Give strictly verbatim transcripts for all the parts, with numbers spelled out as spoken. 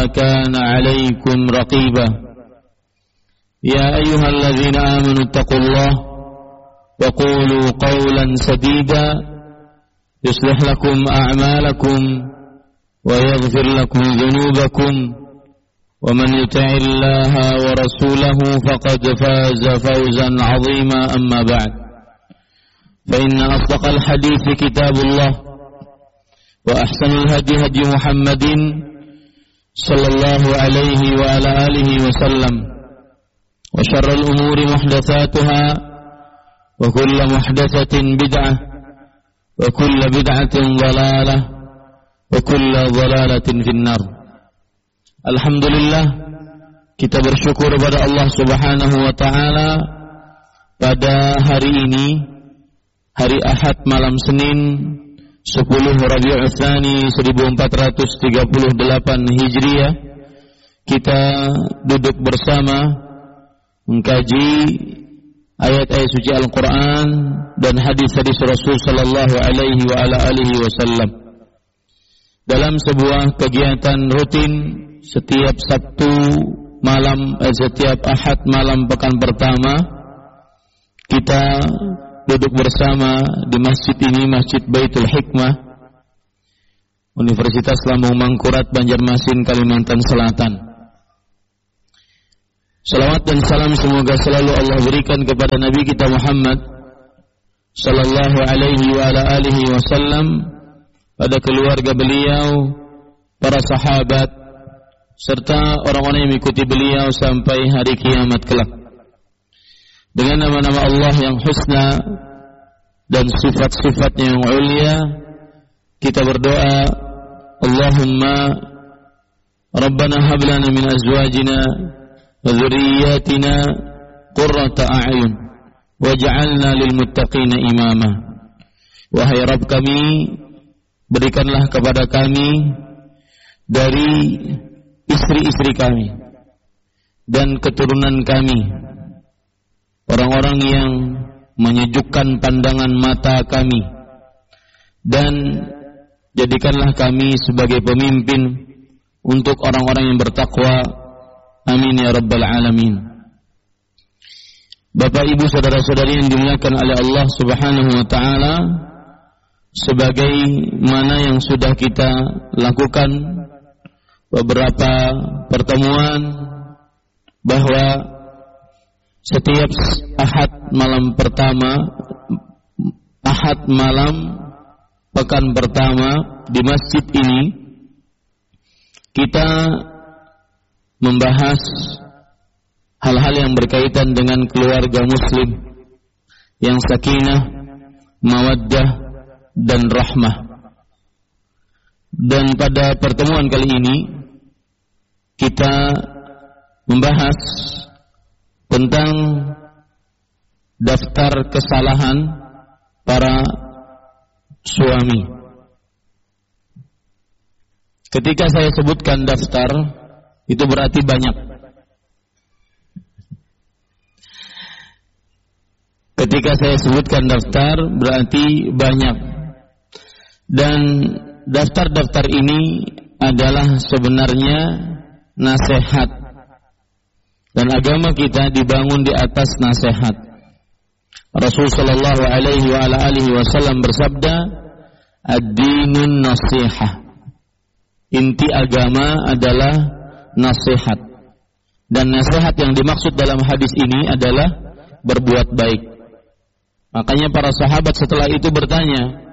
كان عليكم رقيبا يا أيها الذين آمنوا اتقوا الله وقولوا قولا سديدا يصلح لكم أعمالكم ويغفر لكم ذنوبكم ومن يطع الله ورسوله فقد فاز فوزا عظيما أما بعد فإن أصدق الحديث كتاب الله وأحسن الهدي هدي محمد صلى الله عليه وعلى آله وسلم وشر الأمور محدثاتها وكل محدثة بدعة وكل بدعة ضلالة وكل ضلالة في النار. Alhamdulillah, kita bersyukur pada Allah Subhanahu wa taala pada hari ini, hari Ahad malam Senin sepuluh Rabiul Tsani seribu empat ratus tiga puluh delapan Hijriah, kita duduk bersama mengkaji ayat-ayat suci Al-Quran dan hadis-hadis Rasul sallallahu alaihi wa ala alihi wasallam dalam sebuah kegiatan rutin setiap Sabtu malam, eh, setiap Ahad malam pekan pertama. Kita duduk bersama di masjid ini, Masjid Baitul Hikmah, Universitas Lambung Mangkurat, Banjarmasin, Kalimantan Selatan. Salawat dan salam semoga selalu Allah berikan kepada Nabi kita Muhammad sallallahu alaihi wa ala alihi wasallam, pada keluarga beliau, para sahabat, serta orang-orang yang mengikuti beliau sampai hari kiamat kelak. Dengan nama-nama Allah yang husna dan sifat-sifatnya yang ulia, kita berdoa, Allahumma Rabbana hab lana min azwajina wa dzurriyyatina qurrata a'yun waj'alna lil muttaqina imama. Wahai Rabb kami, berikanlah kepada kami dari istri-istri kami dan keturunan kami orang-orang yang menyejukkan pandangan mata kami, dan jadikanlah kami sebagai pemimpin untuk orang-orang yang bertakwa. Amin ya rabbal alamin. Bapak ibu saudara-saudari yang dimuliakan oleh Allah Subhanahu wa taala, sebagai mana yang sudah kita lakukan beberapa pertemuan, bahwa setiap Ahad malam pertama, Ahad malam pekan pertama di masjid ini, kita membahas hal-hal yang berkaitan dengan keluarga muslim yang sakinah, mawaddah dan rahmah. Dan pada pertemuan kali ini kita membahas tentang daftar kesalahan para suami. Ketika saya sebutkan daftar, itu berarti banyak. Ketika saya sebutkan daftar, berarti banyak. Dan daftar-daftar ini adalah sebenarnya nasihat, dan agama kita dibangun di atas nasihat. Rasul sallallahu alaihi wa ala alihi wasallam bersabda, ad-dinun nasihah. Inti agama adalah nasihat. Dan nasihat yang dimaksud dalam hadis ini adalah berbuat baik. Makanya para sahabat setelah itu bertanya,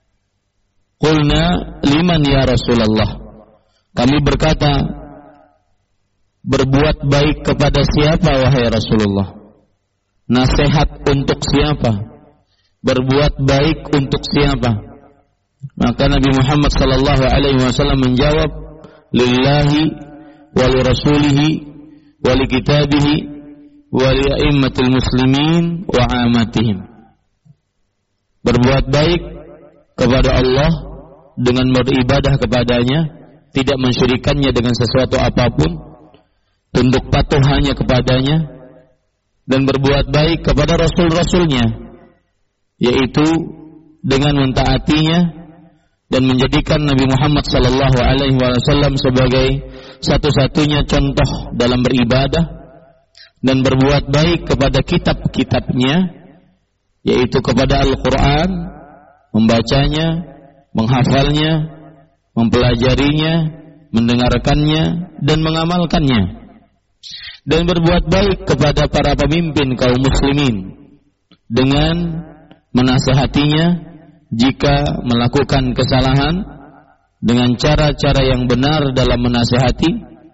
qulna liman ya Rasulullah. Kami berkata, berbuat baik kepada siapa wahai Rasulullah? Nasihat untuk siapa? Berbuat baik untuk siapa? Maka Nabi Muhammad sallallahu alaihi wasallam menjawab, lillahi wa li rasulihi wa li kitabihi wa li a'immatil muslimin wa amatihim. Berbuat baik kepada Allah dengan beribadah kepadanya, tidak mensyirikannya dengan sesuatu apapun, tunduk patuh hanya kepadanya, dan berbuat baik kepada Rasul-Rasulnya, yaitu dengan mentaatinya dan menjadikan Nabi Muhammad sallallahu alaihi wasallam sebagai satu-satunya contoh dalam beribadah dan berbuat baik kepada kitab-kitabnya, yaitu kepada Al-Quran, membacanya, menghafalnya, mempelajarinya, mendengarkannya, dan mengamalkannya, dan berbuat baik kepada para pemimpin kaum muslimin dengan menasihatinya jika melakukan kesalahan dengan cara-cara yang benar dalam menasihati,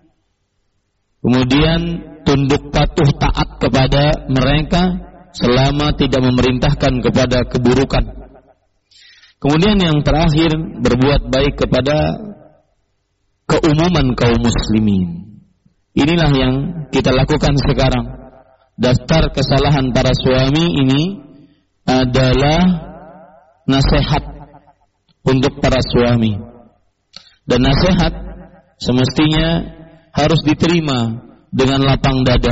kemudian tunduk patuh taat kepada mereka selama tidak memerintahkan kepada keburukan. Kemudian yang terakhir, berbuat baik kepada keumuman kaum muslimin. Inilah yang kita lakukan sekarang. Daftar kesalahan para suami ini adalah nasihat untuk para suami, dan nasihat semestinya harus diterima dengan lapang dada.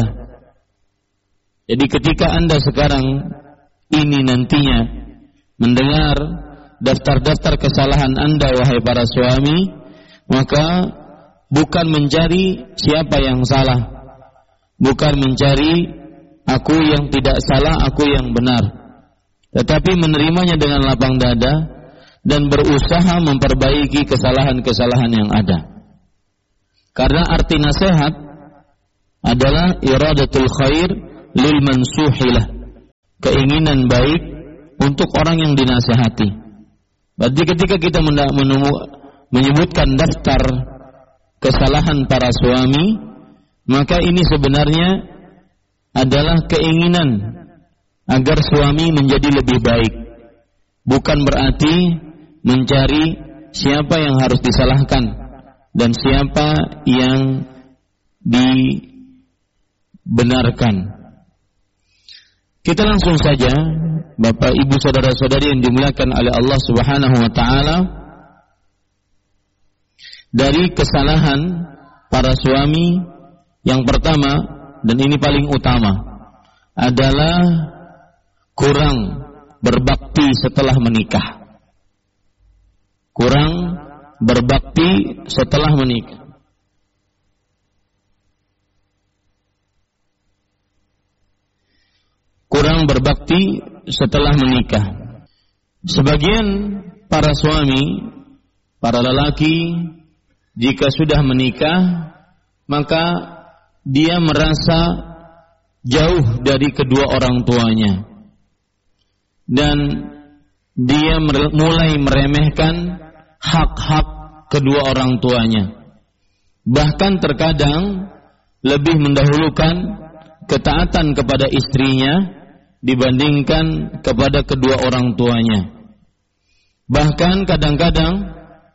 Jadi ketika Anda sekarang ini nantinya mendengar daftar-daftar kesalahan Anda, wahai para suami, maka bukan mencari siapa yang salah, bukan mencari aku yang tidak salah, aku yang benar, tetapi menerimanya dengan lapang dada dan berusaha memperbaiki kesalahan-kesalahan yang ada. Karena arti nasihat adalah iradatul khair lil mansuhilah, keinginan baik untuk orang yang dinasihati. Berarti ketika kita menemu, menyebutkan daftar kesalahan para suami, maka ini sebenarnya adalah keinginan agar suami menjadi lebih baik, bukan berarti mencari siapa yang harus disalahkan dan siapa yang dibenarkan. Kita langsung saja, Bapak Ibu saudara-saudari yang dimuliakan oleh Allah Subhanahu wa taala, dari kesalahan para suami yang pertama, dan ini paling utama, adalah kurang berbakti setelah menikah. Kurang berbakti setelah menikah. Kurang berbakti setelah menikah. Sebagian para suami, para lelaki, jika sudah menikah, maka dia merasa jauh dari kedua orang tuanya, dan dia mulai meremehkan hak-hak kedua orang tuanya. Bahkan terkadang lebih mendahulukan ketaatan kepada istrinya dibandingkan kepada kedua orang tuanya. Bahkan kadang-kadang,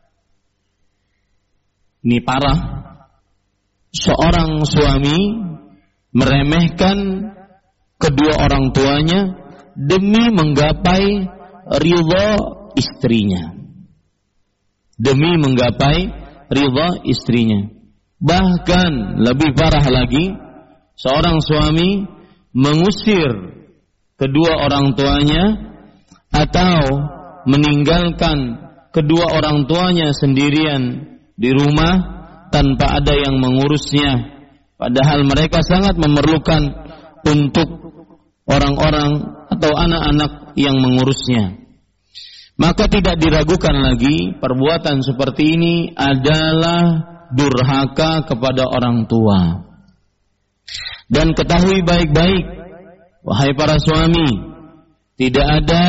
ini parah, seorang suami meremehkan kedua orang tuanya demi menggapai ridha istrinya. Demi menggapai ridha istrinya. Bahkan lebih parah lagi, seorang suami mengusir kedua orang tuanya atau meninggalkan kedua orang tuanya sendirian di rumah tanpa ada yang mengurusnya, padahal mereka sangat memerlukan untuk orang-orang atau anak-anak yang mengurusnya. Maka tidak diragukan lagi, perbuatan seperti ini adalah durhaka kepada orang tua. Dan ketahui baik-baik, wahai para suami, tidak ada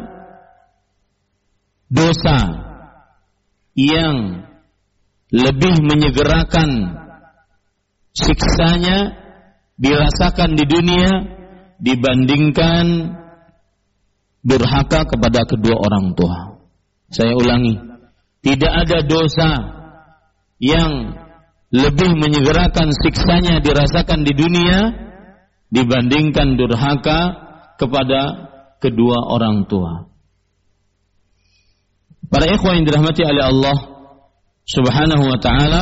dosa yang lebih menyegerakan siksanya dirasakan di dunia dibandingkan durhaka kepada kedua orang tua. Saya ulangi, tidak ada dosa yang lebih menyegerakan siksanya dirasakan di dunia dibandingkan durhaka kepada kedua orang tua. Para ikhwan yang dirahmati oleh Allah Subhanahu wa ta'ala,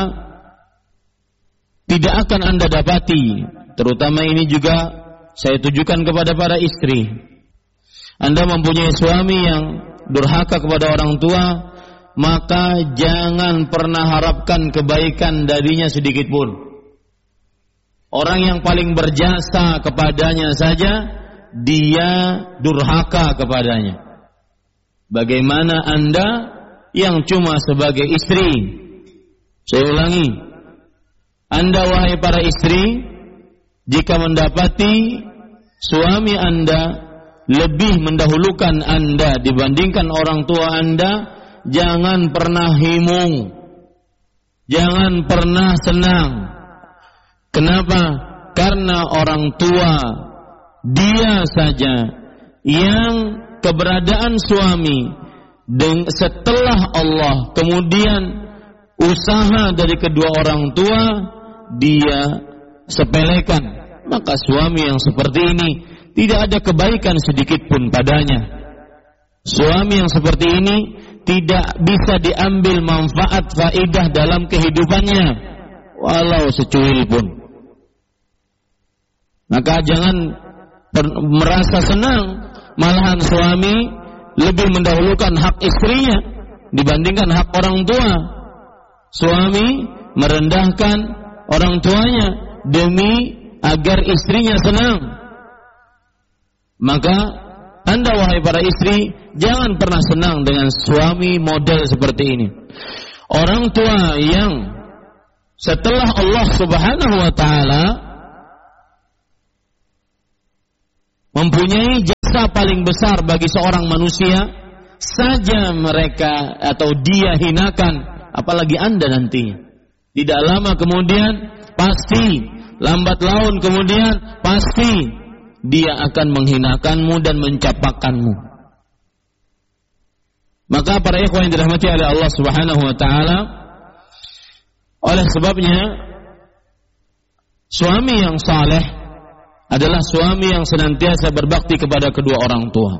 tidak akan Anda dapati, terutama ini juga saya tujukan kepada para istri, Anda mempunyai suami yang durhaka kepada orang tua, maka jangan pernah harapkan kebaikan darinya sedikit pun. Orang yang paling berjasa kepadanya saja, dia durhaka kepadanya. Bagaimana Anda yang cuma sebagai istri? Saya ulangi, Anda wahai para istri, jika mendapati suami Anda lebih mendahulukan Anda dibandingkan orang tua Anda, jangan pernah himung, jangan pernah senang. Kenapa? Karena orang tua dia saja yang keberadaan suami dan setelah Allah, kemudian usaha dari kedua orang tua dia sepelekan, maka suami yang seperti ini tidak ada kebaikan sedikit pun padanya. Suami yang seperti ini tidak bisa diambil manfaat faidah dalam kehidupannya walau secuil pun. Maka jangan per- merasa senang, malahan suami lebih mendahulukan hak istrinya dibandingkan hak orang tua. Suami merendahkan orang tuanya demi agar istrinya senang. Maka Anda wahai para istri, jangan pernah senang dengan suami model seperti ini. Orang tua yang setelah Allah Subhanahu wa taala mempunyai jasa paling besar bagi seorang manusia saja mereka atau dia hinakan, apalagi Anda nantinya. Tidak lama kemudian pasti, lambat laun kemudian pasti dia akan menghinakanmu dan mencapakanmu. Maka para ikhwan yang dirahmati oleh Allah Subhanahu wa taala, oleh sebabnya suami yang saleh adalah suami yang senantiasa berbakti kepada kedua orang tua.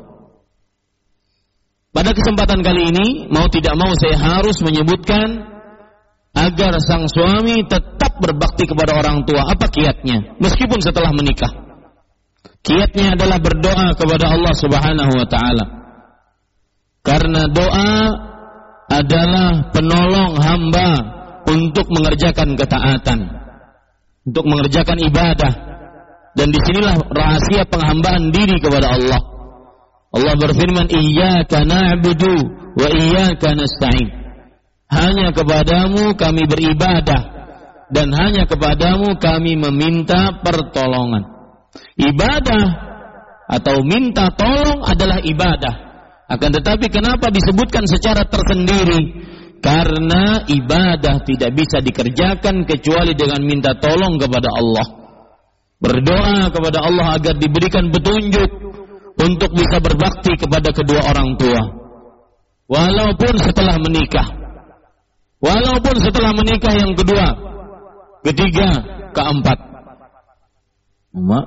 Pada kesempatan kali ini, mau tidak mau saya harus menyebutkan agar sang suami tetap berbakti kepada orang tua. Apa kiatnya? Meskipun setelah menikah. Kiatnya adalah berdoa kepada Allah Subhanahu wa taala. Karena doa adalah penolong hamba untuk mengerjakan ketaatan, untuk mengerjakan ibadah. Dan disinilah rahasia penghambaan diri kepada Allah. Allah berfirman, Iyyaka na'budu wa iyyaka nasta'in. Hanya kepadamu kami beribadah dan hanya kepadamu kami meminta pertolongan. Ibadah atau minta tolong adalah ibadah. Akan tetapi kenapa disebutkan secara tersendiri? Karena ibadah tidak bisa dikerjakan kecuali dengan minta tolong kepada Allah. Berdoa kepada Allah agar diberikan petunjuk untuk bisa berbakti kepada kedua orang tua. Walaupun setelah menikah. Walaupun setelah menikah yang kedua, ketiga, keempat. Mak.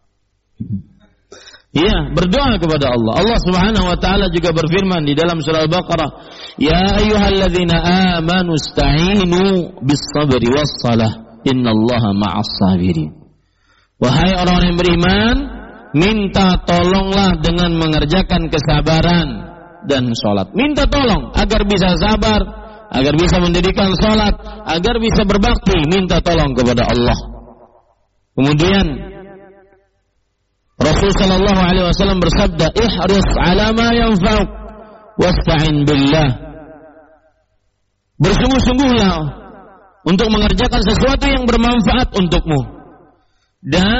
Ya, berdoa kepada Allah. Allah Subhanahu wa taala juga berfirman di dalam surah Al-Baqarah, "Ya ayyuhalladzina amanu ista'inu bis-sabri was-salah, innallaha ma'as sabirin." Wahai orang yang beriman, minta tolonglah dengan mengerjakan kesabaran dan sholat. Minta tolong agar bisa sabar, agar bisa mendirikan sholat, agar bisa berbakti. Minta tolong kepada Allah. Kemudian Rasul sallallahu alaihi wasallam bersabda, "Ihris 'ala ma yanfa'uk wasta'in billah." Bersungguh-sungguhlah untuk mengerjakan sesuatu yang bermanfaat untukmu dan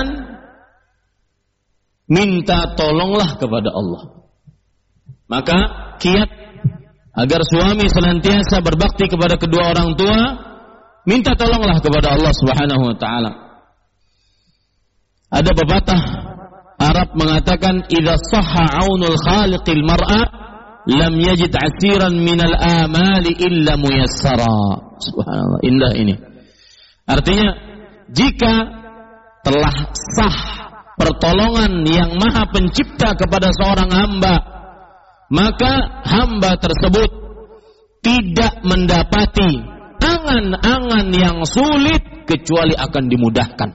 minta tolonglah kepada Allah. Maka kiat agar suami senantiasa berbakti kepada kedua orang tua, minta tolonglah kepada Allah Subhanahu wa taala. Ada pepatah Arab mengatakan, "Idza sahha 'aunul khaliqil mar'a lam yajid 'asiran minal amali illa muyassara." Subhanallah, indah ini. Artinya, jika telah sah pertolongan yang Maha Pencipta kepada seorang hamba, maka hamba tersebut tidak mendapati angan-angan yang sulit kecuali akan dimudahkan.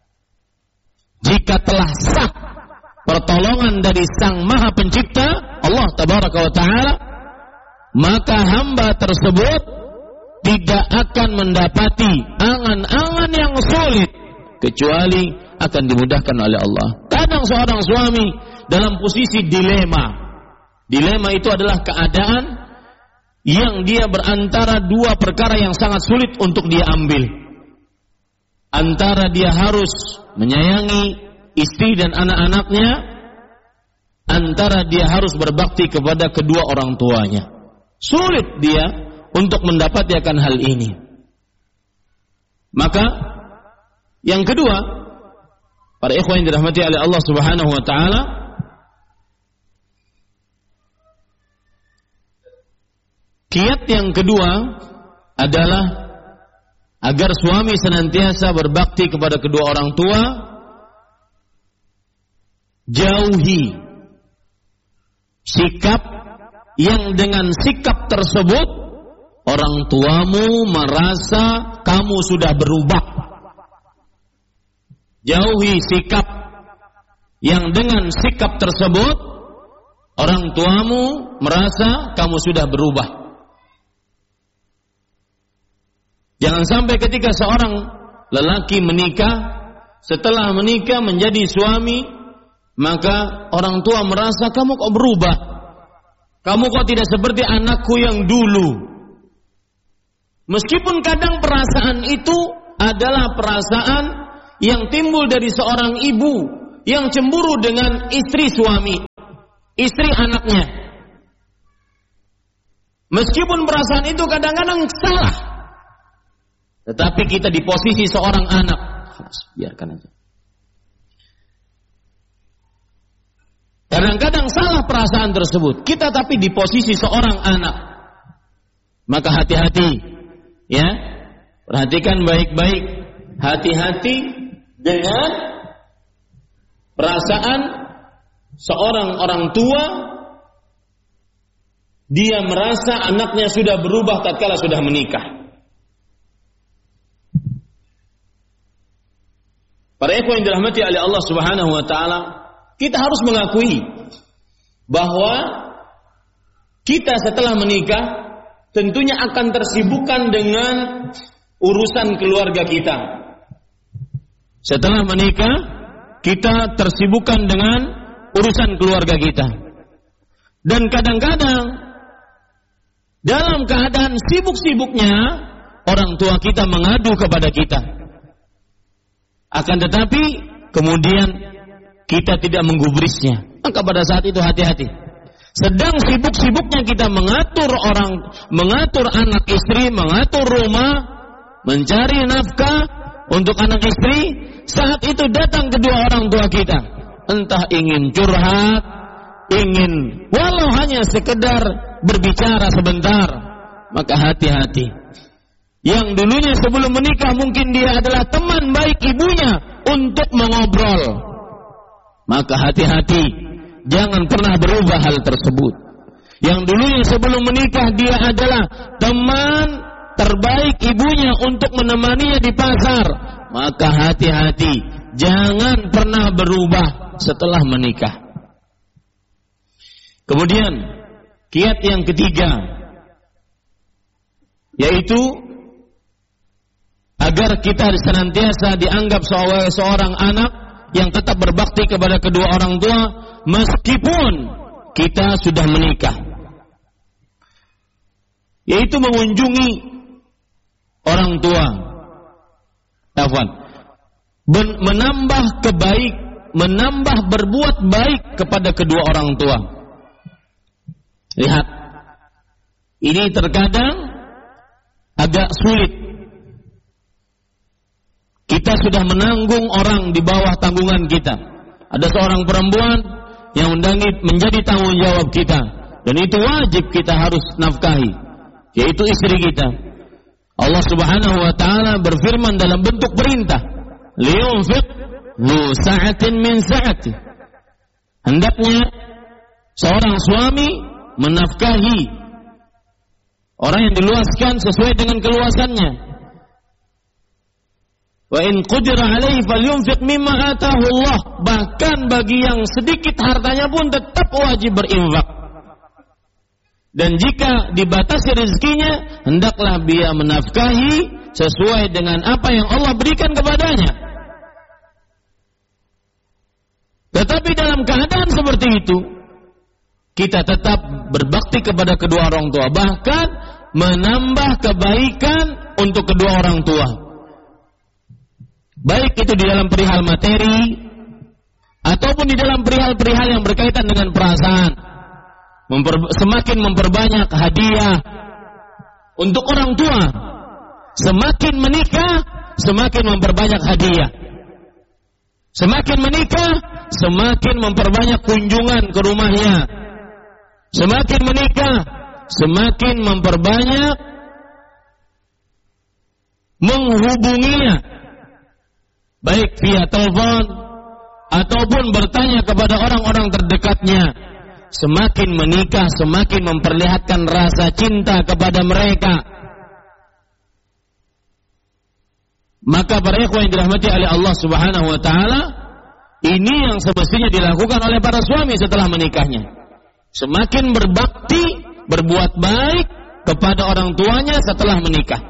Jika telah sah pertolongan dari Sang Maha Pencipta, Allah Tabaraka wa Ta'ala, maka hamba tersebut tidak akan mendapati angan-angan yang sulit kecuali akan dimudahkan oleh Allah. Kadang seorang suami dalam posisi dilema. Dilema itu adalah keadaan yang dia berantara dua perkara yang sangat sulit untuk dia ambil. Antara dia harus menyayangi istri dan anak-anaknya, antara dia harus berbakti kepada kedua orang tuanya. Sulit dia untuk mendapatkan hal ini. Maka yang kedua, para ikhwan yang dirahmati oleh Allah Subhanahu wa taala, kiat yang kedua adalah agar suami senantiasa berbakti kepada kedua orang tua, jauhi sikap yang dengan sikap tersebut orang tuamu merasa kamu sudah berubah. Jauhi sikap yang dengan sikap tersebut orang tuamu merasa kamu sudah berubah. Jangan sampai ketika seorang lelaki menikah, setelah menikah menjadi suami, maka orang tua merasa kamu kok berubah. Kamu kok tidak seperti anakku yang dulu. Meskipun kadang perasaan itu adalah perasaan yang timbul dari seorang ibu yang cemburu dengan istri suami, istri anaknya. Meskipun perasaan itu kadang-kadang salah, tetapi kita di posisi seorang anak, biarkan aja. Kadang-kadang salah perasaan tersebut. Kita tapi di posisi seorang anak. Maka hati-hati, ya. Perhatikan baik-baik. Hati-hati dengan perasaan seorang orang tua. Dia merasa anaknya sudah berubah tatkala sudah menikah. Para ikhwan yang dirahmati oleh Allah Subhanahu wa taala, kita harus mengakui bahwa kita setelah menikah tentunya akan tersibukkan dengan urusan keluarga kita. Setelah menikah, kita tersibukkan dengan urusan keluarga kita. Dan kadang-kadang dalam keadaan sibuk-sibuknya orang tua kita mengadu kepada kita. Akan tetapi kemudian kita tidak menggubrisnya. Maka pada saat itu hati-hati. Sedang sibuk-sibuknya kita mengatur orang, mengatur anak istri, mengatur rumah, mencari nafkah untuk anak istri. Saat itu datang kedua orang tua kita, entah ingin curhat, ingin walau hanya sekedar berbicara sebentar. Maka hati-hati. Yang dulunya sebelum menikah mungkin dia adalah teman baik ibunya untuk mengobrol. Maka hati-hati, jangan pernah berubah hal tersebut. Yang dulunya sebelum menikah dia adalah teman terbaik ibunya untuk menemaninya di pasar. Maka hati-hati, jangan pernah berubah setelah menikah. Kemudian, kiat yang ketiga, yaitu agar kita senantiasa dianggap sebagai seorang anak yang tetap berbakti kepada kedua orang tua meskipun kita sudah menikah. Yaitu mengunjungi orang tua. Afwan. Menambah kebaik, menambah berbuat baik kepada kedua orang tua. Lihat. Ini terkadang agak sulit. Kita sudah menanggung orang di bawah tanggungan kita. Ada seorang perempuan yang menjadi tanggung jawab kita. Dan itu wajib kita harus nafkahi. Yaitu istri kita. Allah Subhanahu wa ta'ala berfirman dalam bentuk perintah. Liyunfiq dzu sa'atin min sa'ati. Hendaknya seorang suami menafkahi orang yang diluaskan sesuai dengan keluasannya. Wa in qudira alaihi falyunfiq mimma ataahu Allah. Bahkan bagi yang sedikit hartanya pun tetap wajib berinfak. Dan jika dibatasi rezekinya, hendaklah dia menafkahi sesuai dengan apa yang Allah berikan kepadanya. Tetapi dalam keadaan seperti itu, kita tetap berbakti kepada kedua orang tua, bahkan menambah kebaikan untuk kedua orang tua. Baik itu di dalam perihal materi ataupun di dalam perihal-perihal yang berkaitan dengan perasaan. Memper, semakin memperbanyak hadiah untuk orang tua. Semakin menikah, semakin memperbanyak hadiah. Semakin menikah, semakin memperbanyak kunjungan ke rumahnya. Semakin menikah, semakin memperbanyak menghubunginya, baik via telepon ataupun bertanya kepada orang-orang terdekatnya. Semakin menikah, semakin memperlihatkan rasa cinta kepada mereka. Maka para ikhwan yang dirahmati oleh Allah Subhanahu wa taala, ini yang semestinya dilakukan oleh para suami setelah menikahnya. Semakin berbakti, berbuat baik kepada orang tuanya setelah menikah.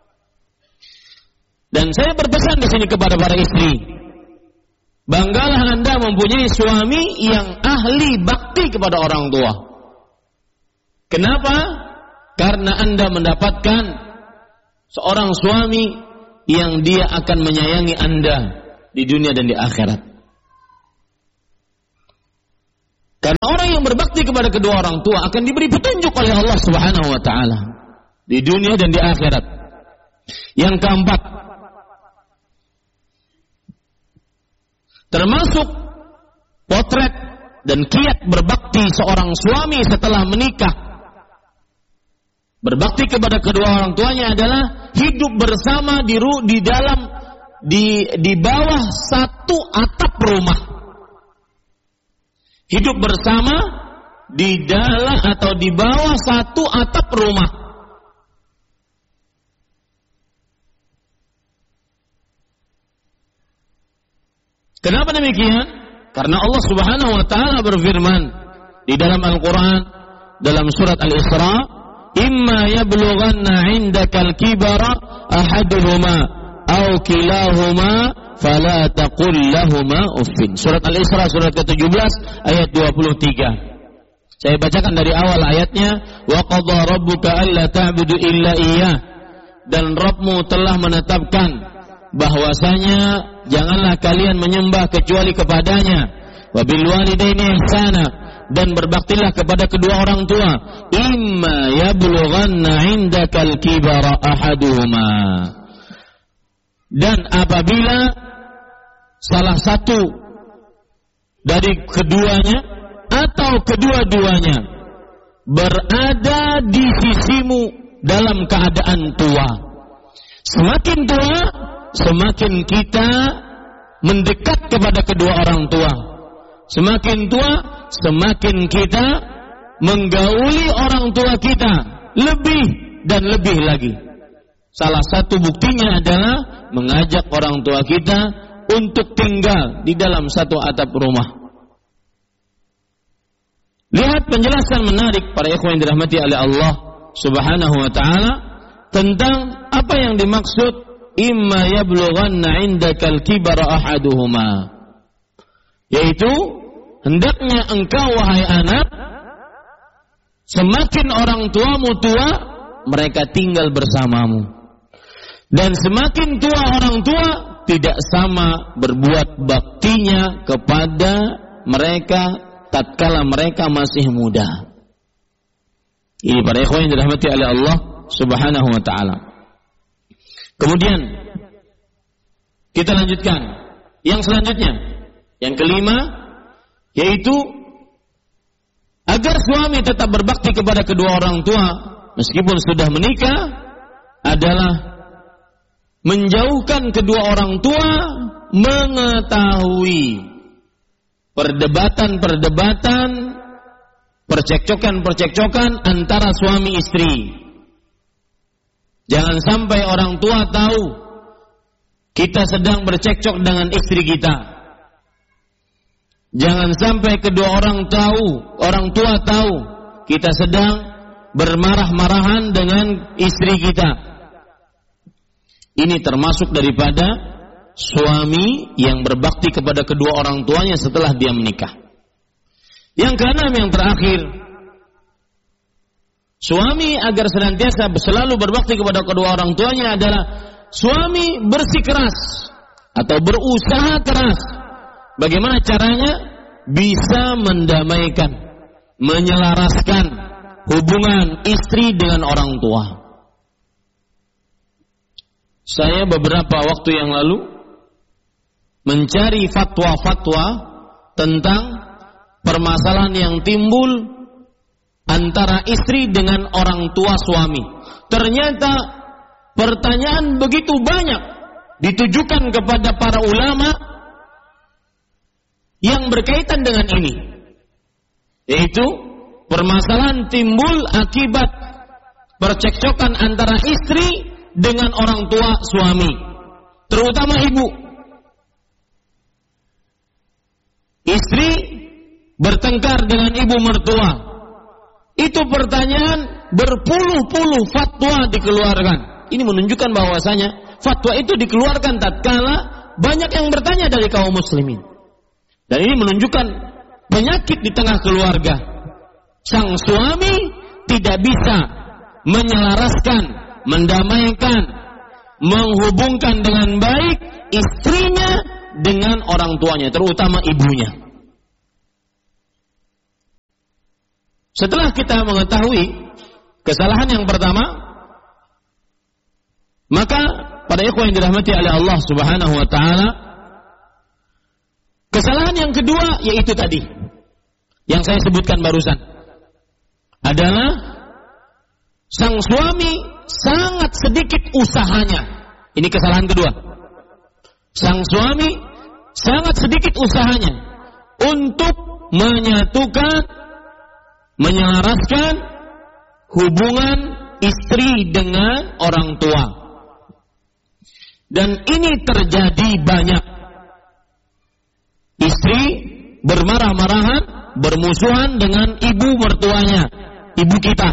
Dan saya berpesan di sini kepada para istri, banggalah Anda mempunyai suami yang ahli bakti kepada orang tua. Kenapa? Karena Anda mendapatkan seorang suami yang dia akan menyayangi Anda di dunia dan di akhirat. Karena orang yang berbakti kepada kedua orang tua akan diberi petunjuk oleh Allah Subhanahu wa taala di dunia dan di akhirat. Yang keempat, termasuk potret dan kiat berbakti seorang suami setelah menikah, berbakti kepada kedua orang tuanya adalah hidup bersama di, di dalam di di bawah satu atap rumah. Hidup bersama di dalam atau di bawah satu atap rumah. Kenapa demikian? Karena Allah Subhanahu wa taala berfirman di dalam Al-Qur'an dalam surat Al-Isra, "Imma yablughanna 'indakal kibara ahaduhuma aw kilahuma fala taqul lahumā uffin." Surat Al-Isra surat ke tujuh belas ayat dua puluh tiga. Saya bacakan dari awal ayatnya, "Wa qadha rabbuka alla ta'budu illa iyyah." Dan Rabbmu telah menetapkan bahwasanya janganlah kalian menyembah kecuali kepadanya. Wa bil walidaini ihsana, dan berbaktilah kepada kedua orang tua. Imma yablughanna 'indakal kibara ahaduhuma. Dan apabila salah satu dari keduanya atau kedua-duanya berada di sisimu dalam keadaan tua. Semakin tua, semakin kita mendekat kepada kedua orang tua. Semakin tua, semakin kita menggauli orang tua kita lebih dan lebih lagi. Salah satu buktinya adalah mengajak orang tua kita untuk tinggal di dalam satu atap rumah. Lihat penjelasan menarik para ikhwan yang dirahmati oleh Allah Subhanahu wa taala tentang apa yang dimaksud imma yablughanna 'indakal kibara ahaduhuma, yaitu hendaknya engkau wahai anak, semakin orang tuamu tua, mereka tinggal bersamamu, dan semakin tua orang tua tidak sama berbuat baktinya kepada mereka tatkala mereka masih muda. Ini para ikhwan yang dirahmati oleh Allah Subhanahu wa taala. Kemudian kita lanjutkan yang selanjutnya, yang kelima, yaitu agar suami tetap berbakti kepada kedua orang tua meskipun sudah menikah adalah menjauhkan kedua orang tua mengetahui perdebatan-perdebatan, percekcokan-percekcokan antara suami istri. Jangan sampai orang tua tahu kita sedang bercekcok dengan istri kita. Jangan sampai kedua orang tahu, orang tua tahu kita sedang bermarah-marahan dengan istri kita. Ini termasuk daripada suami yang berbakti kepada kedua orang tuanya setelah dia menikah. Yang keenam, yang terakhir, suami agar senantiasa selalu berbakti kepada kedua orang tuanya adalah suami bersikeras atau berusaha keras. Bagaimana caranya? Bisa mendamaikan, menyelaraskan hubungan istri dengan orang tua. Saya beberapa waktu yang lalu mencari fatwa-fatwa tentang permasalahan yang timbul antara istri dengan orang tua suami. Ternyata pertanyaan begitu banyak ditujukan kepada para ulama yang berkaitan dengan ini, yaitu permasalahan timbul akibat percekcokan antara istri dengan orang tua suami, terutama ibu. Istri bertengkar dengan ibu mertua. Itu pertanyaan berpuluh-puluh fatwa dikeluarkan. Ini menunjukkan bahwasanya fatwa itu dikeluarkan tatkala banyak yang bertanya dari kaum muslimin. Dan ini menunjukkan penyakit di tengah keluarga. Sang suami tidak bisa menyelaraskan, mendamaikan, menghubungkan dengan baik istrinya dengan orang tuanya, terutama ibunya. Setelah kita mengetahui kesalahan yang pertama, maka pada ikhwan yang dirahmati oleh Allah Subhanahu wa taala, kesalahan yang kedua yaitu tadi yang saya sebutkan barusan, adalah sang suami sangat sedikit usahanya. Ini kesalahan kedua. Sang suami sangat sedikit usahanya untuk menyatukan, menyelaraskan hubungan istri dengan orang tua. Dan ini terjadi banyak. Istri bermarah-marahan, bermusuhan dengan ibu mertuanya, ibu kita.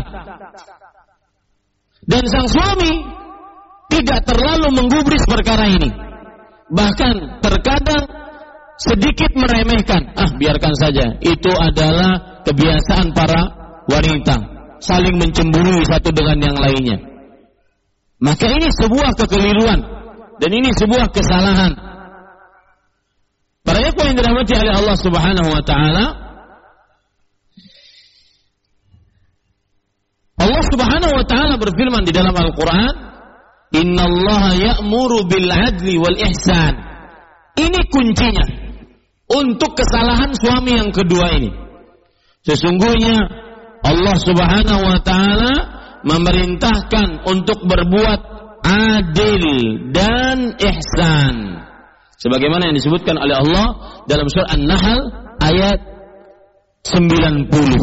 Dan sang suami tidak terlalu menggubris perkara ini. Bahkan terkadang sedikit meremehkan. Ah, biarkan saja. Itu adalah kebiasaan para wanita, saling mencemburui satu dengan yang lainnya. Maka ini sebuah kekeliruan dan ini sebuah kesalahan. Para ikhwan yang dirahmati oleh Allah Subhanahu wa taala, Allah Subhanahu wa taala berfirman di dalam Al-Qur'an, "Innallaha ya'muru bil 'adli wal ihsan." Ini kuncinya untuk kesalahan suami yang kedua ini. Sesungguhnya Allah Subhanahu wa taala memerintahkan untuk berbuat adil dan ihsan. Sebagaimana yang disebutkan oleh Allah dalam surah An-Nahl ayat sembilan puluh.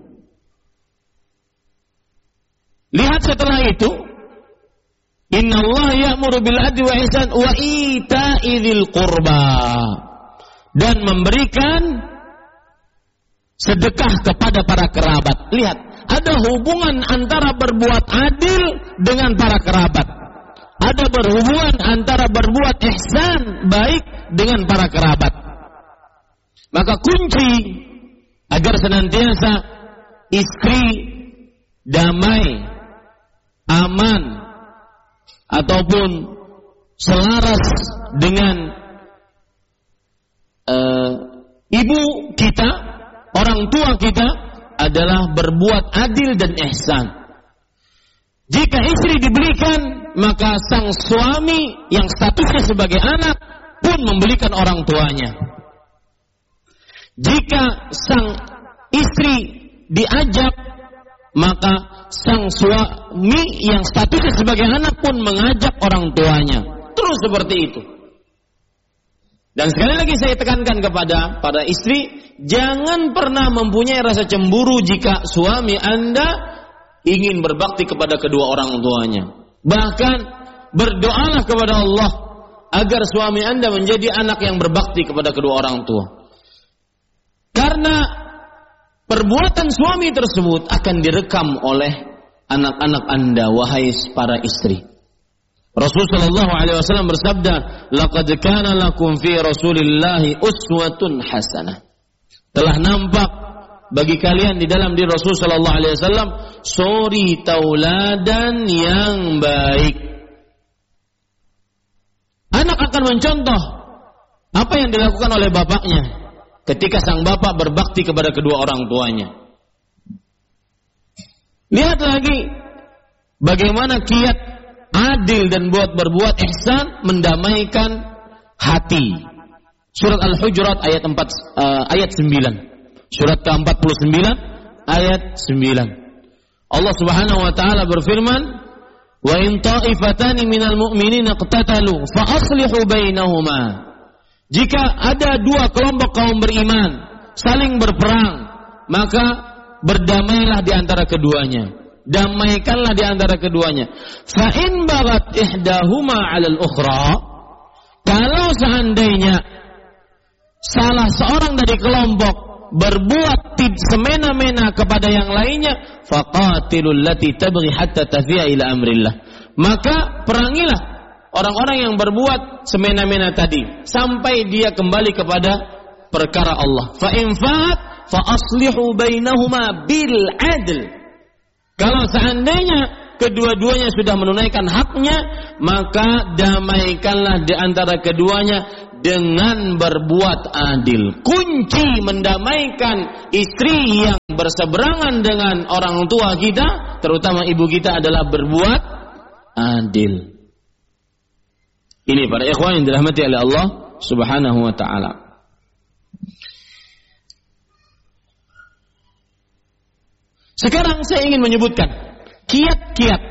Lihat setelah itu, innallaha ya'muru bil 'adli wa ihsan wa ita'i dzil qurba, dan memberikan sedekah kepada para kerabat. Lihat, ada hubungan antara berbuat adil dengan para kerabat. Ada berhubungan antara berbuat ihsan baik dengan para kerabat. Maka kunci agar senantiasa istri damai, aman, ataupun selaras dengan uh, ibu kita, orang tua kita, adalah berbuat adil dan ihsan. Jika istri dibelikan, maka sang suami yang statusnya sebagai anak pun membelikan orang tuanya. Jika sang istri diajak, maka sang suami yang statusnya sebagai anak pun mengajak orang tuanya. Terus seperti itu. Dan sekali lagi saya tekankan kepada para istri, jangan pernah mempunyai rasa cemburu jika suami Anda ingin berbakti kepada kedua orang tuanya. Bahkan berdoalah kepada Allah agar suami Anda menjadi anak yang berbakti kepada kedua orang tua. Karena perbuatan suami tersebut akan direkam oleh anak-anak Anda, wahai para istri. Rasulullah shallallahu alaihi wasallam bersabda, "Laqad kana lakum fi Rasulillahi uswatun hasanah." Telah nampak bagi kalian di dalam diri Rasul sallallahu alaihi wasallam suri tauladan yang baik. Anak akan mencontoh apa yang dilakukan oleh bapaknya ketika sang bapak berbakti kepada kedua orang tuanya. Lihat lagi bagaimana kiat adil dan buat berbuat ihsan mendamaikan hati. Surat Al-Hujurat ayat empat uh, ayat sembilan. Surat ke empat puluh sembilan ayat sembilan. Allah Subhanahu wa taala berfirman, "Wa in ta'ifatani minal mu'minina iqtatalu fa aslihu bainahuma." Jika ada dua kelompok kaum beriman saling berperang, maka berdamailah di antara keduanya. Damaikanlah di antara keduanya. Fa in baghat ihdahuma 'alal ukhra, kalau seandainya salah seorang dari kelompok berbuat semena-mena kepada yang lainnya, faqatilul lati tabghi hatta tafi'a ila amrillah, maka perangilah orang-orang yang berbuat semena-mena tadi sampai dia kembali kepada perkara Allah. Fa in fa'at fa aslihu bainahuma bil adl. Kalau seandainya kedua-duanya sudah menunaikan haknya, maka damaikanlah di antara keduanya dengan berbuat adil. Kunci mendamaikan istri yang berseberangan dengan orang tua kita, terutama ibu kita, adalah berbuat adil. Ini para ikhwan yang dirahmati oleh Allah Subhanahu wa taala. Sekarang saya ingin menyebutkan kiat-kiat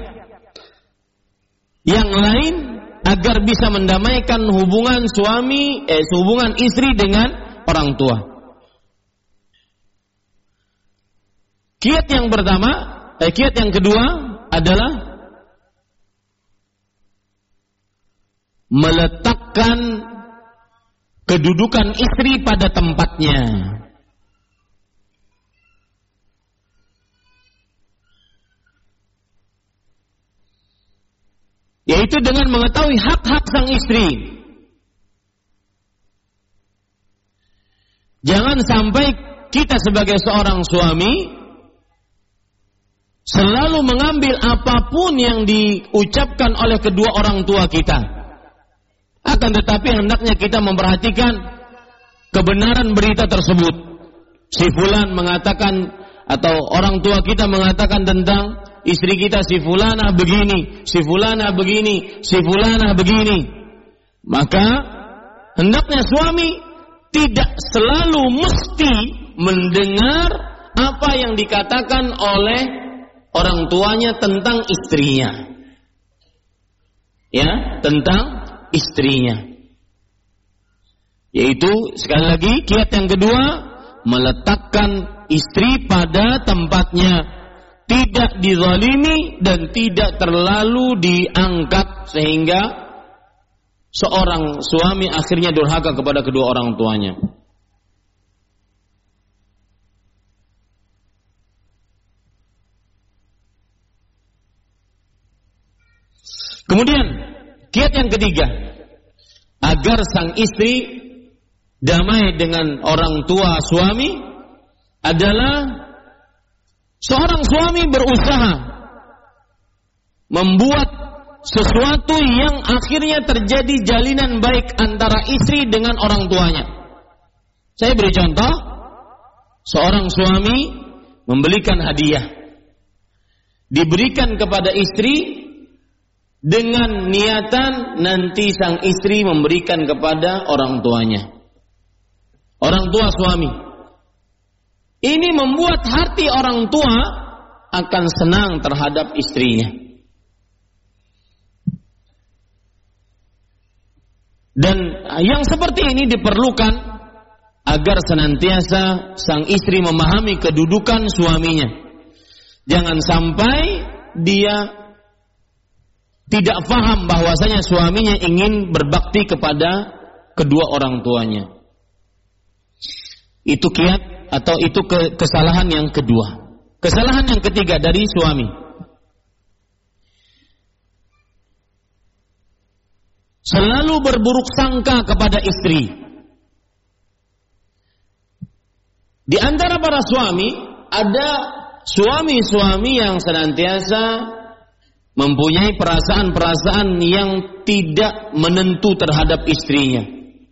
yang lain agar bisa mendamaikan hubungan suami, eh, hubungan istri dengan orang tua. Kiat yang pertama, eh, kiat yang kedua adalah meletakkan kedudukan istri pada tempatnya. Yaitu dengan mengetahui hak-hak sang istri. Jangan sampai kita sebagai seorang suami selalu mengambil apapun yang diucapkan oleh kedua orang tua kita. Akan tetapi hendaknya kita memperhatikan kebenaran berita tersebut. Si fulan mengatakan atau orang tua kita mengatakan tentang istri kita, si fulana begini, si fulana begini, si fulana begini. Maka hendaknya suami tidak selalu mesti mendengar apa yang dikatakan oleh orang tuanya tentang istrinya. Ya, tentang istrinya. Yaitu sekali lagi kiat yang kedua, meletakkan istri pada tempatnya, tidak dizalimi dan tidak terlalu diangkat sehingga seorang suami akhirnya durhaka kepada kedua orang tuanya. Kemudian kiat yang ketiga, agar sang istri damai dengan orang tua suami adalah seorang suami berusaha membuat sesuatu yang akhirnya terjadi jalinan baik antara istri dengan orang tuanya. Saya beri contoh, seorang suami membelikan hadiah, diberikan kepada istri dengan niatan nanti sang istri memberikan kepada orang tuanya, orang tua suami. Ini membuat hati orang tua akan senang terhadap istrinya. Dan yang seperti ini diperlukan agar senantiasa sang istri memahami kedudukan suaminya. Jangan sampai dia tidak paham bahwasanya suaminya ingin berbakti kepada kedua orang tuanya. Itu kiat atau itu ke, kesalahan yang kedua. Kesalahan yang ketiga dari suami. Selalu berburuk sangka kepada istri. Di antara para suami, ada suami-suami yang senantiasa mempunyai perasaan-perasaan yang tidak menentu terhadap istrinya.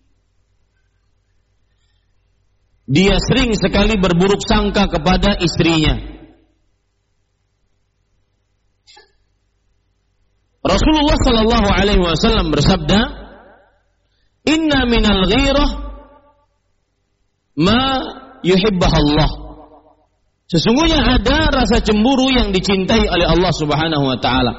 Dia sering sekali berburuk sangka kepada istrinya. Rasulullah sallallahu alaihi wasallam bersabda, "Inna minal ghirah ma yuhibbah Allah." Sesungguhnya ada rasa cemburu yang dicintai oleh Allah Subhanahu wa taala.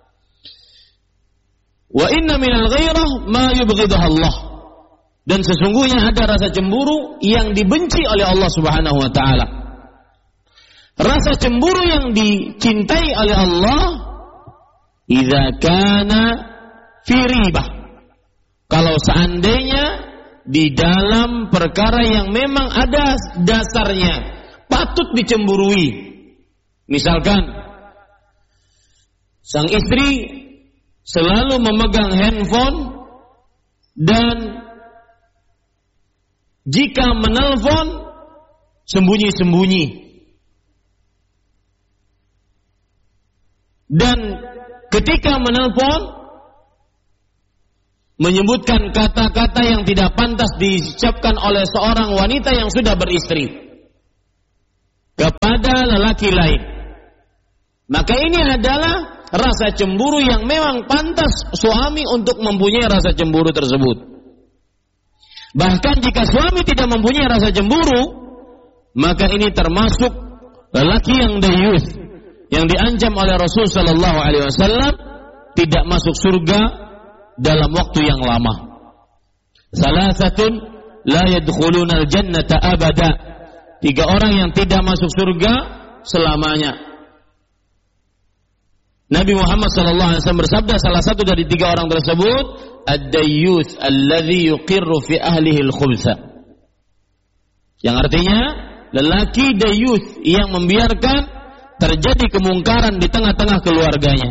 Wa inna minal ghairah ma yubghidah Allah. Dan sesungguhnya ada rasa cemburu yang dibenci oleh Allah Subhanahu wa taala. Rasa cemburu yang dicintai oleh Allah idza kana fi ribah. Kalau seandainya di dalam perkara yang memang ada dasarnya, patut dicemburui. Misalkan sang istri selalu memegang handphone dan jika menelpon sembunyi-sembunyi. Dan ketika menelpon menyebutkan kata-kata yang tidak pantas diucapkan oleh seorang wanita yang sudah beristri kepada lelaki lain. Maka ini adalah rasa cemburu yang memang pantas suami untuk mempunyai rasa cemburu tersebut. Bahkan jika suami tidak mempunyai rasa cemburu, maka ini termasuk lelaki yang dayuth, yang diancam oleh Rasul sallallahu alaihi wasallam tidak masuk surga dalam waktu yang lama. Salasatun la yadkhuluna al-jannata abada. Tiga orang yang tidak masuk surga selamanya. Nabi Muhammad sallallahu alaihi wasallam bersabda, salah satu dari tiga orang tersebut, ad-dayyuth alladhi yuqirru fi ahlihi al-khubtha. Yang artinya lelaki dayyuth yang membiarkan terjadi kemungkaran di tengah-tengah keluarganya.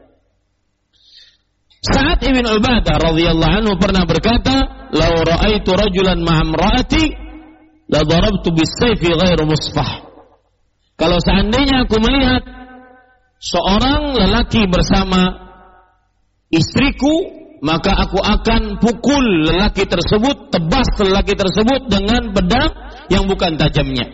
Sa'ad ibn Ubadah radhiyallahu anhu pernah berkata, "Law ra'aitu rajulan ma'a imra'ati la darabtu bis-sayfi ghairu musfah." Kalau seandainya aku melihat seorang lelaki bersama istriku, maka aku akan pukul lelaki tersebut, tebas lelaki tersebut dengan pedang yang bukan tajamnya.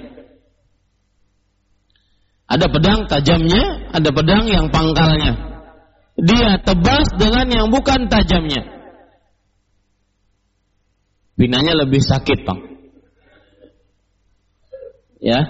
Ada pedang tajamnya, ada pedang yang pangkalnya. Dia tebas dengan yang bukan tajamnya. Binanya lebih sakit, Bang. Ya.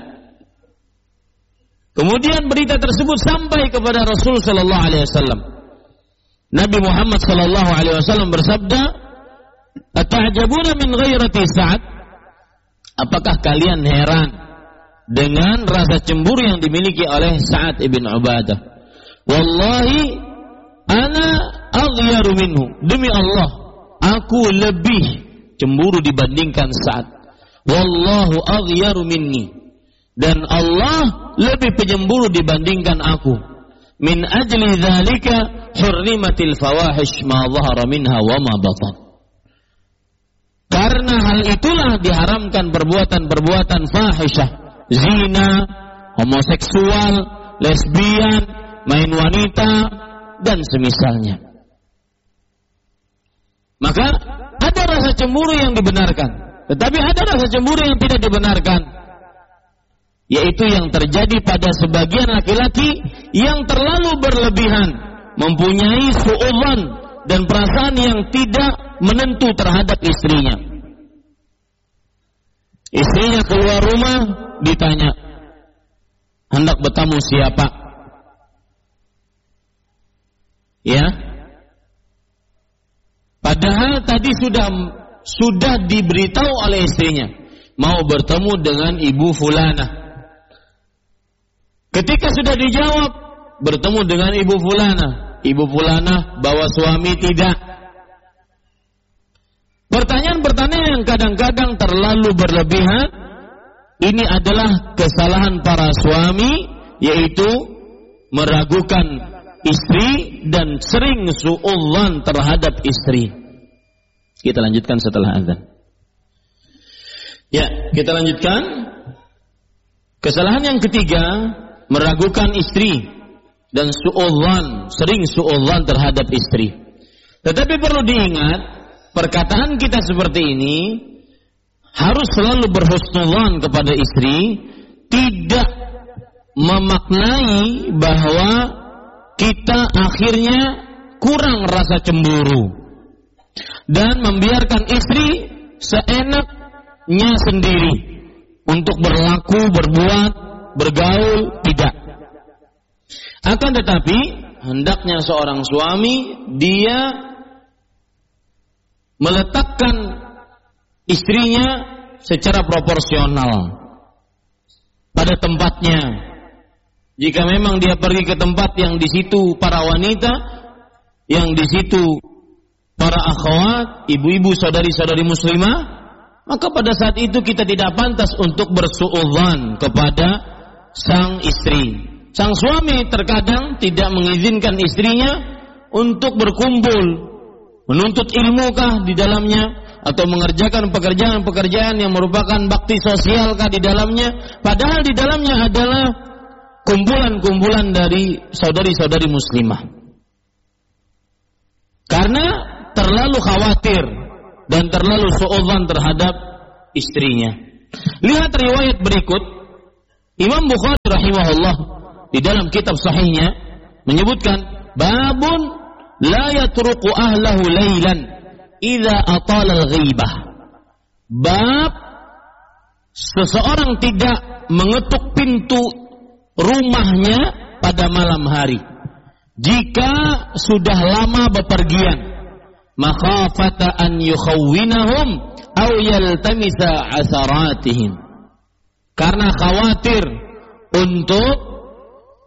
Kemudian berita tersebut sampai kepada Rasul sallallahu alaihi wasallam. Nabi Muhammad sallallahu alaihi wasallam bersabda, "Ata'jabuna min ghairati Sa'ad?" Apakah kalian heran dengan rasa cemburu yang dimiliki oleh Sa'ad ibn Ubadah? Wallahi ana aghyaru minhu. Demi Allah, aku lebih cemburu dibandingkan Sa'ad. Wallahu aghyaru minni. Dan Allah lebih penyemburu dibandingkan aku. Min ajli dzalika hurrimatil fawahish ma dhahara minha wa ma batan. Karena hal itulah diharamkan perbuatan-perbuatan fahisyah, zina, homoseksual, lesbian, main wanita dan semisalnya. Maka ada rasa cemburu yang dibenarkan, tetapi ada rasa cemburu yang tidak dibenarkan, yaitu yang terjadi pada sebagian laki-laki yang terlalu berlebihan, mempunyai su'udzon dan perasaan yang tidak menentu terhadap istrinya. Istrinya keluar rumah, ditanya, hendak bertemu siapa? Ya, padahal tadi sudah sudah diberitahu oleh istrinya mau bertemu dengan ibu fulana. Ketika sudah dijawab bertemu dengan ibu fulana, ibu fulana bawa suami tidak. Pertanyaan-pertanyaan yang kadang-kadang terlalu berlebihan ini adalah kesalahan para suami, yaitu meragukan istri dan sering suudzon terhadap istri. Kita lanjutkan setelah azan. Ya, kita lanjutkan. Kesalahan yang ketiga, meragukan istri dan suudzon, sering suudzon terhadap istri. Tetapi perlu diingat, perkataan kita seperti ini harus selalu berhusnudzon kepada istri, tidak memaknai bahwa kita akhirnya kurang rasa cemburu dan membiarkan istri seenaknya sendiri untuk berlaku, berbuat, bergaul, tidak. Akan tetapi hendaknya seorang suami dia meletakkan istrinya secara proporsional pada tempatnya. Jika memang dia pergi ke tempat yang di situ para wanita, yang di situ para akhwat, ibu-ibu, saudari-saudari muslimah, maka pada saat itu kita tidak pantas untuk bersuudzon kepada sang istri. Sang suami terkadang tidak mengizinkan istrinya untuk berkumpul, menuntut ilmukah di dalamnya, atau mengerjakan pekerjaan-pekerjaan yang merupakan bakti sosialkah di dalamnya, padahal di dalamnya adalah kumpulan-kumpulan dari saudari-saudari muslimah. Karena terlalu khawatir dan terlalu suudzon terhadap istrinya. Lihat riwayat berikut. Imam Bukhari rahimahullah di dalam kitab sahihnya menyebutkan, babun la yatruku ahlahu lailan idza atala al-ghibah. Bab seseorang tidak mengetuk pintu rumahnya pada malam hari jika sudah lama bepergian, makhafata an yukhawwinahum aw yaltamisa asaratihim, karena khawatir untuk